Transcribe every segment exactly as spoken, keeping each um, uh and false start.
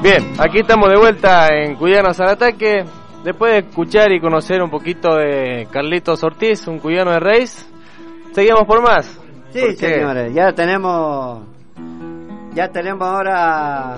Bien, aquí estamos de vuelta en Cuyanos al Ataque. Después de escuchar y conocer un poquito de Carlitos Ortiz, un cuyano de raíz, seguimos por más. Sí, Porque... señores, ya tenemos, ya tenemos ahora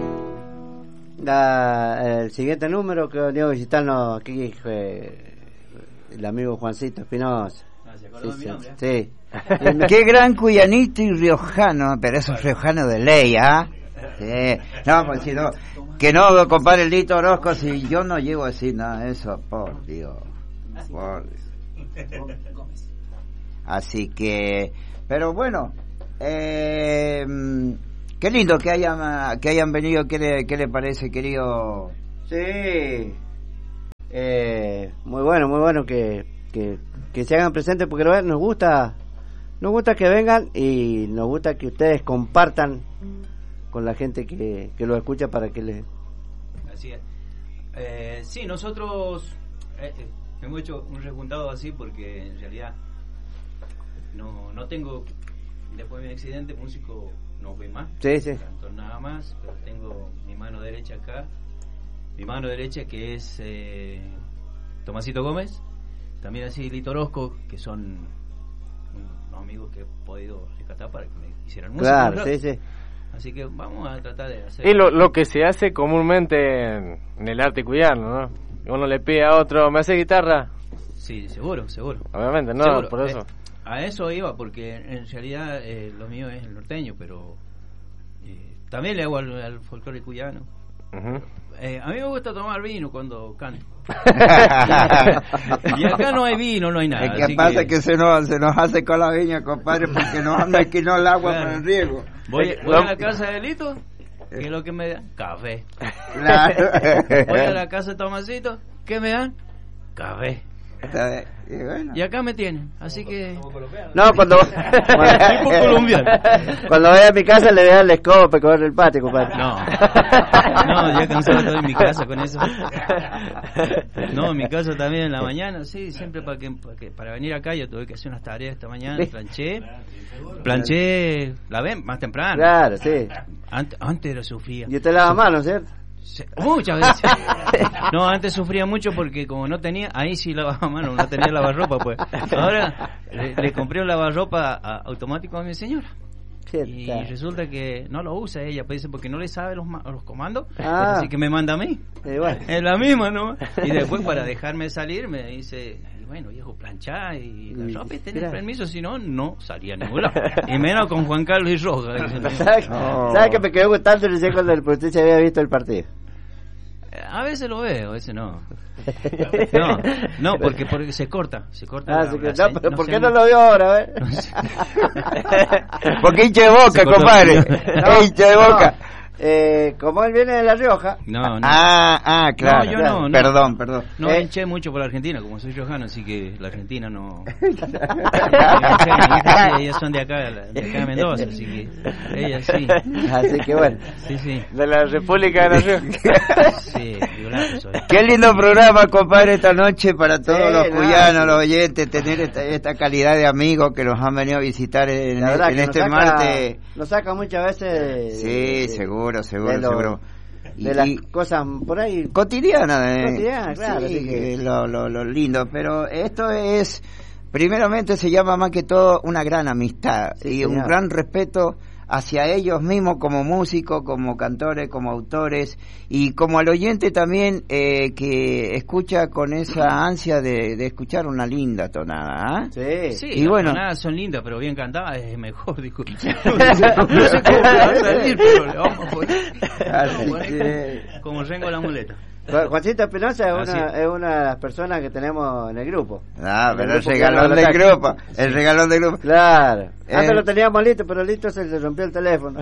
la, el siguiente número que venía a visitarnos aquí, eh, el amigo Juancito Espinosa. Ah, ¿se acordó Sí, de mi nombre? sí. Qué gran cuyanito y riojano, pero eso es riojano de ley, ¿ah? Sí. No, pues si no, que no, compadre Lito Orozco, si yo no llego a decir nada de eso, por Dios, por Dios. Así que, pero bueno, eh, qué lindo que hayan que hayan venido. ¿Qué le, qué le parece, querido? Sí, eh, muy bueno, muy bueno que, que, que se hagan presentes, porque nos gusta, nos gusta que vengan y nos gusta que ustedes compartan con la gente que, que lo escucha para que le... Así es. Eh, sí, nosotros eh, eh, hemos hecho un rejuntado así porque en realidad no no tengo, después de mi accidente, músico no fui más. Sí, sí. Canto nada más, pero tengo mi mano derecha acá, mi mano derecha que es eh, Tomasito Gómez, también así Lito Orozco, que son unos amigos que he podido rescatar para que me hicieran música. Claro, sí, sí. Así que vamos a tratar de hacer... Y lo, lo que se hace comúnmente en, en el arte cuyano, ¿no? Uno le pide a otro, ¿me hace guitarra? Sí, seguro, seguro. Obviamente, no, Seguro. por eso. Eh, a eso iba, porque en realidad eh, lo mío es el norteño, pero eh, también le hago al, al folclore cuyano. Uh-huh. Eh, a mí me gusta tomar vino cuando canto. Y acá no hay vino, no hay nada. Es que así pasa que, que se nos, se nos hace con la viña, compadre, porque nos maquinó el agua Claro. para el riego. Voy, voy a la casa de Lito, que es lo que me dan, café. Claro. Voy a la casa de Tomasito, ¿qué me dan? Café. Y bueno. Y acá me tienen, así que... No, cuando Tipo colombiano. cuando vaya a mi casa le voy a dar la escoba para coger el patio, compadre. No, no, ya cansado estoy en mi casa con eso. No, en mi casa también en la mañana, sí, siempre para que, para que para venir acá yo tuve que hacer unas tareas esta mañana, planché, planché, la ven más temprano. Claro, sí. Antes, antes era sufría. Y usted lava mano, ¿cierto? Se- Muchas veces. No, antes sufría mucho porque como no tenía, ahí sí lavaba mano, no tenía lavarropa, pues. Ahora le, le compré un lavarropa a- automático a mi señora. Y Cierto. resulta que no lo usa ella, pues dice, porque no le sabe los, ma- los comandos, Ah. así que me manda a mí. Eh, bueno. Es la misma, ¿no? Y después para dejarme salir me dice, y bueno, viejo, planchá y la Y- ropa y tenés mira. permiso, si no, no salía a ningún lado. Y menos con Juan Carlos y Roja. dicen. ¿Sabes No. ¿sabe que me quedó gustando recién cuando el usted se había visto el partido? A veces lo veo, a veces no. No, no, porque, porque se corta, se corta. Ah, la- sí que- la no, se- pero no ¿por se qué no llama- lo vio ahora, eh? No sé. Porque hincha de boca, Se cortó. compadre. No, Es hincha de boca. Eh, como él viene de La Rioja, No, no. Ah, ah, claro. No, yo no, no. Perdón, perdón. No Eh. hinché mucho por la Argentina, como soy riojano, así que la Argentina no... Yo hinché, sí, ellas son de acá, de acá de Mendoza, así que ellas sí. así que bueno. Sí, sí. De la República de Nación. Sí, violento soy. Qué lindo programa, compadre, esta noche para todos Sí, los no, cuyanos, sí. los oyentes, tener esta, esta calidad de amigos que nos han venido a visitar en, La verdad en que este nos saca, martes. nos saca muchas veces. Sí, de- seguro, seguro, de lo- seguro. De Y- las y- cosas por ahí. cotidiana, eh. Cotidiana, claro, Sí, así que- lo, lo, lo lindo, pero esto es, primeramente se llama más que todo una gran amistad Sí, y un señor. gran respeto hacia ellos mismos como músicos, como cantores, como autores y como al oyente también eh, que escucha con esa ansia de, de escuchar una linda tonada. ¿Ah? Sí. Sí, Y las bueno. tonadas son lindas, pero bien cantadas es mejor, disculpe. No sé cómo va a salir, pero le vamos a poner, le vamos a poner que- como, como Rengo la muleta. Ju- Juancito Espinosa es Así una, es. es una de las personas que tenemos en el grupo. Ah, En pero el grupo que regalón nos del ataca. grupo, el regalón del grupo. Claro. Antes Eh. lo teníamos listo, pero listo se le rompió el teléfono.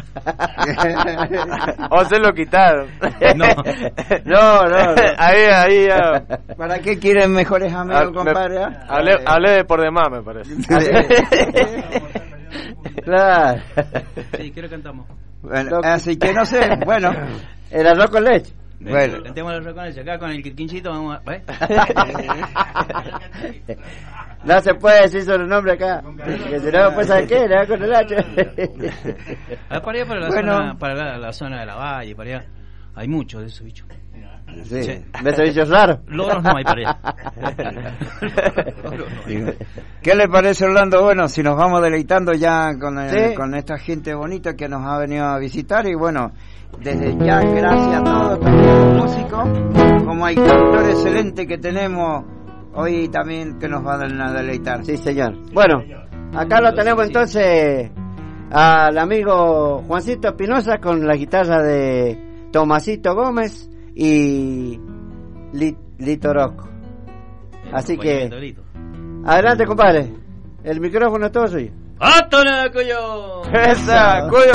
O se lo quitaron. No. No, no, no. Ahí, ahí ya. ¿Para qué quieren mejores amigos, Ah, me- compadre? ah? Hablé, hablé de por demás, me parece. Claro. Sí, ¿qué le cantamos? Bueno, así que no sé, bueno. El arroz con leche. Bueno. Cantemos la con acá con el quinchito, vamos a... ¿eh? No se puede decir sobrenombre acá. Que si no, pues ¿sabes qué? Le da con el hacha. Ah, para allá, para la, Bueno. zona, para la, la zona de la valle, para allá. Hay muchos de esos bichos. Sí. Sí. ¿Ves esos bichos raros? Loros no hay para allá. ¿Qué le parece, Orlando? Bueno, si nos vamos deleitando ya con, el, Sí. con esta gente bonita que nos ha venido a visitar, y bueno, desde ya gracias a todos, también a los músicos, como hay cantor excelente que tenemos hoy también que nos van a deleitar. Sí, señor. Bueno, acá lo tenemos entonces al amigo Juancito Espinosa con la guitarra de Tomasito Gómez y Li- Lito Orozco. Así que, adelante, compadre. El micrófono es todo suyo. ¡Atonaco yo! Esa, cuyo.